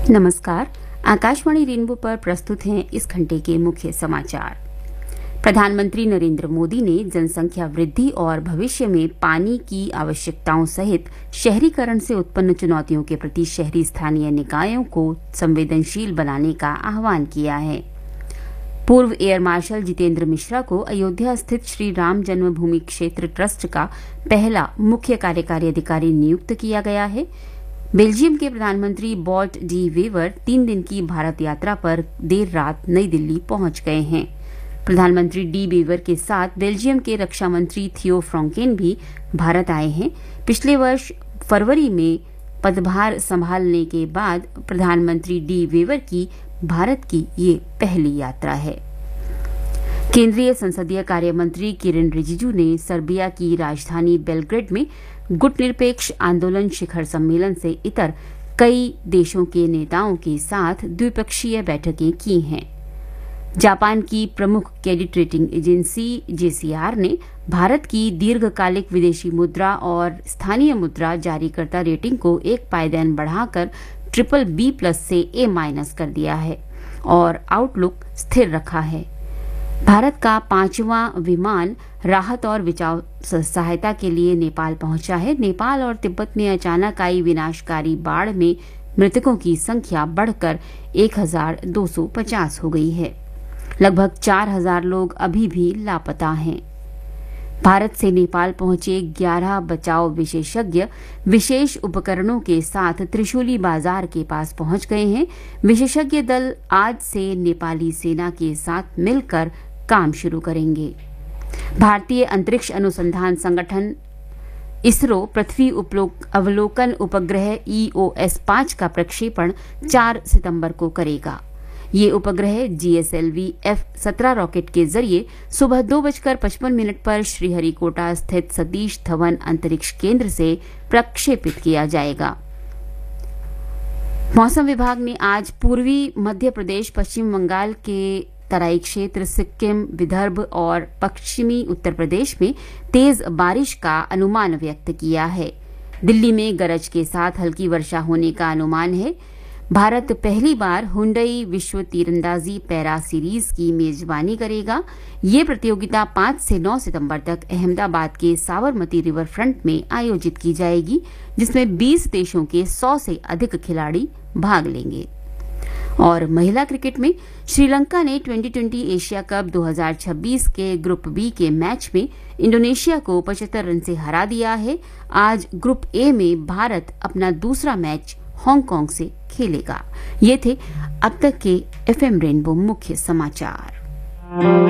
नमस्कार। आकाशवाणी रेनबो पर प्रस्तुत हैं इस घंटे के मुख्य समाचार। प्रधानमंत्री नरेंद्र मोदी ने जनसंख्या वृद्धि और भविष्य में पानी की आवश्यकताओं सहित शहरीकरण से उत्पन्न चुनौतियों के प्रति शहरी स्थानीय निकायों को संवेदनशील बनाने का आह्वान किया है। पूर्व एयर मार्शल जितेंद्र मिश्रा को अयोध्या स्थित श्री राम जन्मभूमि क्षेत्र ट्रस्ट का पहला मुख्य कार्यकारी अधिकारी नियुक्त किया गया है। बेल्जियम के प्रधानमंत्री बॉट डी वेवर 3 दिन की भारत यात्रा पर देर रात नई दिल्ली पहुंच गए हैं। प्रधानमंत्री डी वेवर के साथ बेल्जियम के रक्षा मंत्री थियो फ्रॉन्केन भी भारत आए हैं। पिछले वर्ष फरवरी में पदभार संभालने के बाद प्रधानमंत्री डी वेवर की भारत की ये पहली यात्रा है। केंद्रीय संसदीय कार्य मंत्री किरेन रिजिजू ने सर्बिया की राजधानी बेलग्रेड में गुटनिरपेक्ष आंदोलन शिखर सम्मेलन से इतर कई देशों के नेताओं के साथ द्विपक्षीय बैठकें की हैं। जापान की प्रमुख क्रेडिट रेटिंग एजेंसी जेसीआर ने भारत की दीर्घकालिक विदेशी मुद्रा और स्थानीय मुद्रा जारीकर्ता रेटिंग को 1 पायदान बढ़ाकर BBB+ से A- कर दिया है और आउटलुक स्थिर रखा है। भारत का 5वां विमान राहत और बचाव सहायता के लिए नेपाल पहुंचा है। नेपाल और तिब्बत में अचानक आई विनाशकारी बाढ़ में मृतकों की संख्या बढ़कर 1250 हो गई है। लगभग 4000 लोग अभी भी लापता हैं। भारत से नेपाल पहुंचे 11 बचाव विशेषज्ञ विशेष उपकरणों के साथ त्रिशूली बाजार के पास पहुंच गए हैं। विशेषज्ञ दल आज से नेपाली सेना के साथ मिलकर काम शुरू करेंगे। भारतीय अंतरिक्ष अनुसंधान संगठन इसरो पृथ्वी अवलोकन उपग्रह EOS 5 का प्रक्षेपण 4 सितंबर को करेगा। ये उपग्रह GSLV F-17 रॉकेट के जरिए सुबह 2:55 पर श्रीहरिकोटा स्थित सतीश धवन अंतरिक्ष केंद्र से प्रक्षेपित किया जाएगा। मौसम विभाग ने आज पूर्वी मध्य प्रदेश, पश्चिम बंगाल के तराई क्षेत्र, सिक्किम, विदर्भ और पश्चिमी उत्तर प्रदेश में तेज बारिश का अनुमान व्यक्त किया है। दिल्ली में गरज के साथ हल्की वर्षा होने का अनुमान है। भारत पहली बार हुंडई विश्व तीरंदाजी पैरा सीरीज की मेजबानी करेगा। ये प्रतियोगिता 5 से 9 सितंबर तक अहमदाबाद के साबरमती रिवर फ्रंट में आयोजित की जाएगी, जिसमें 20 देशों के 100 से अधिक खिलाड़ी भाग लेंगे। और महिला क्रिकेट में श्रीलंका ने 2020 एशिया कप 2026 के ग्रुप बी के मैच में इंडोनेशिया को 75 रन से हरा दिया है। आज ग्रुप ए में भारत अपना दूसरा मैच हांगकांग से खेलेगा। ये थे अब तक के FM रेनबो मुख्य समाचार।